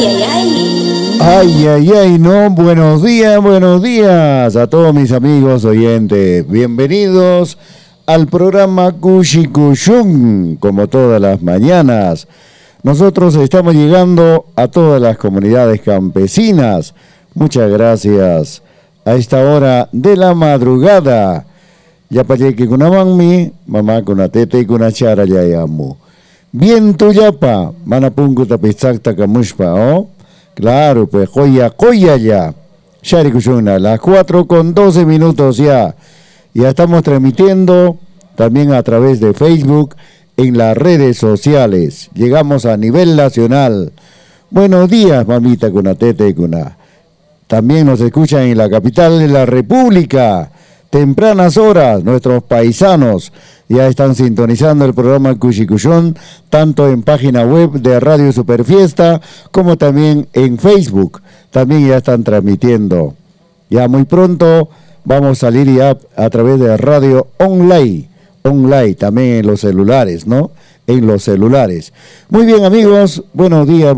Ay, ay, ay, no, buenos días a todos mis amigos oyentes. Bienvenidos al programa Cushikushun, como todas las mañanas. Nosotros estamos llegando a todas las comunidades campesinas. Muchas gracias a esta hora de la madrugada. Ya payeque con una mami, mamá con una teta y con una chara ya llamo. Bien tu yapa, manapunku tapizakta kamushpa, ¿oh? Claro, pues joya ya. Shari Kushuna, las 4:12 ya. Ya estamos transmitiendo también a través de Facebook en las redes sociales. Llegamos a nivel nacional. Buenos días, mamita Cunatete y Cuna. También nos escuchan en la capital de la República. Tempranas horas, nuestros paisanos ya están sintonizando el programa Cushikushun, tanto en página web de Radio Superfiesta como también en Facebook. También ya están transmitiendo. Ya muy pronto vamos a salir ya a través de radio online, también en los celulares, ¿no? En los celulares. Muy bien, amigos, buenos días,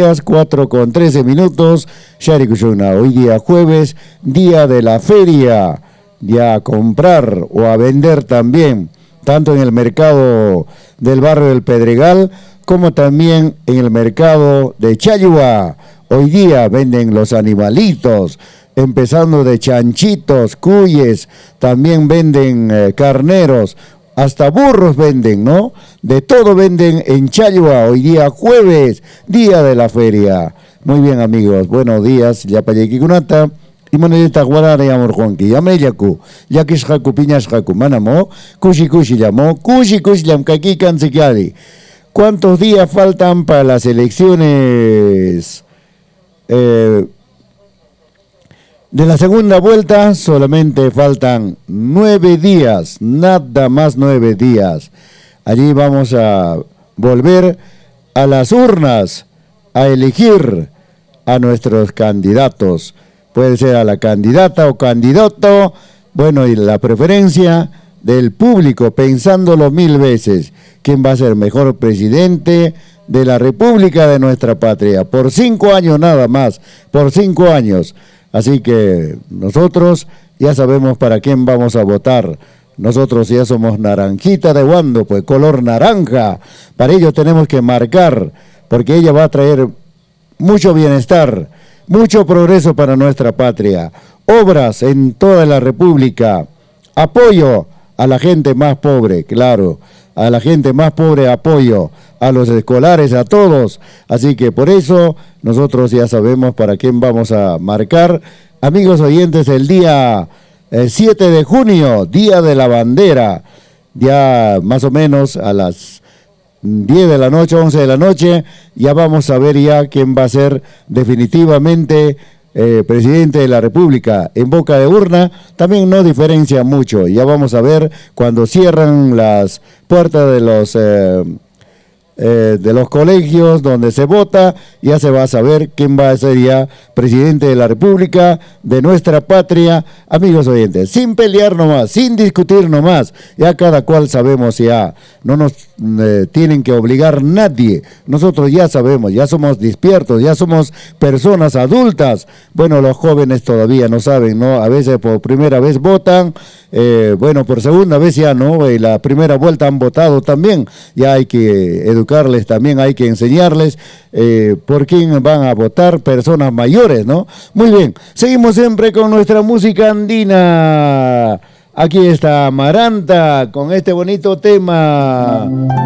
4:13. Shari Kushuna, hoy día jueves, día de la feria. Ya a comprar o a vender también, tanto en el mercado del barrio del Pedregal, como también en el mercado de Chayua. Hoy día venden los animalitos, empezando de chanchitos, cuyes, también venden carneros, hasta burros venden, ¿no? De todo venden en Chayua, hoy día jueves, día de la feria. Muy bien, amigos, buenos días, Yapayeki Kunata. Y monedita guarara y amor Juanqui, llame yaku, yakis jacu piñas jacu, manamo, kushi llamó, kushi llam kaki kansekiali. ¿Cuántos días faltan para las elecciones de la segunda vuelta? Solamente faltan 9 días, nada más 9 días. Allí vamos a volver a las urnas a elegir a nuestros candidatos. Puede ser a la candidata o candidato, bueno, y la preferencia del público, pensándolo 1000 veces, quién va a ser mejor presidente de la República de nuestra patria, por 5 años nada más, por 5 años. Así que nosotros ya sabemos para quién vamos a votar. Nosotros ya somos naranjita de Huando, pues color naranja. Para ello tenemos que marcar, porque ella va a traer mucho bienestar, mucho progreso para nuestra patria, obras en toda la República, apoyo a la gente más pobre, claro, a la gente más pobre apoyo, a los escolares, a todos. Así que por eso nosotros ya sabemos para quién vamos a marcar. Amigos oyentes, el día 7 de junio, Día de la Bandera, ya más o menos a las 10 de la noche, 11 de la noche, ya vamos a ver ya quién va a ser definitivamente presidente de la República. En boca de urna también no diferencia mucho, ya vamos a ver cuando cierran las puertas de los colegios donde se vota, ya se va a saber quién va a ser ya presidente de la República de nuestra patria. Amigos oyentes, sin pelear nomás, sin discutir nomás, ya cada cual sabemos, ya no nos tienen que obligar nadie, nosotros ya sabemos, ya somos despiertos, ya somos personas adultas. Bueno, los jóvenes todavía no saben, ¿no? A veces por primera vez votan, bueno, por segunda vez ya no, y la primera vuelta han votado también, ya hay que educarles también, hay que enseñarles por quién van a votar, personas mayores, ¿no? Muy bien, seguimos siempre con nuestra música andina. Aquí está Amaranta con este bonito tema.